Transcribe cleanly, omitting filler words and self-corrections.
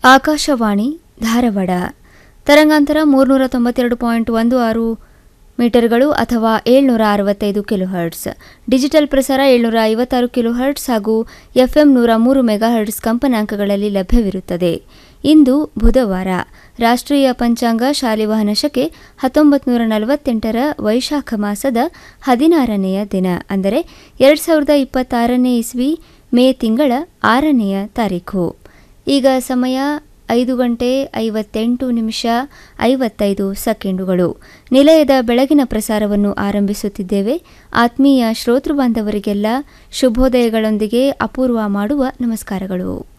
ಆಕಾಶವಾಣಿ ಧಾರವಾಡ ತರಂಗಾಂತರ 392.16 ಮೀಟರ್ಗಳು ಅಥವಾ 765 kilohertz, digital ಪ್ರಸಾರ 756 ಕಿಲೋಹರ್ಟ್ಸ್ ಹಾಗೂ ಎಫ್ಎಂ 103 ಮೆಗಾಹರ್ಟ್ಸ್ ಕಂಪನಾಂಕಗಳಲ್ಲಿ ಲಭ್ಯವಿರುತ್ತದೆ. ಇಂದು ಬುಧವಾರ, ರಾಷ್ಟ್ರೀಯ ಪಂಚಾಂಗ ಶಾಲಿವಾಹನ ಶಕೆ 1948 ವೈಶಾಖ ಮಾಸದ 16ನೆಯ ದಿನ, ಅಂದರೆ 2026ನೇ ಇಸ್ವಿ ಮೇ ತಿಂಗಳ 6ನೆಯ ತಾರೀಖು. ಈಗ ಸಮಯ 5:58:55 ನಿಲಯದ ಬೆಳಗಿನ ಪ್ರಸಾರವನ್ನು ಆರಂಭಿಸುತ್ತಿದ್ದೇವೆ. ಆತ್ಮೀಯ ಶ್ರೋತೃ ಬಾಂಧವರಿಗೆಲ್ಲ ಶುಭೋದಯಗಳೊಂದಿಗೆ ಅಪೂರ್ವ ಮಾಡುವ ನಮಸ್ಕಾರಗಳು.